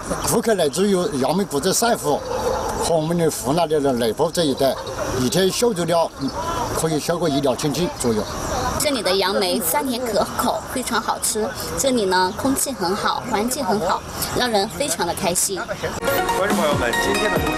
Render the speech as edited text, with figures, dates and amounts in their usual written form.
顾客来自于杨梅谷子赛湖和我们的湖南的内部这一带，一天销售量可以销过1两千斤左右。 这里的杨梅酸甜可口，非常好吃。这里呢，空气很好，环境很好，让人非常的开心。 观众朋友们，今天的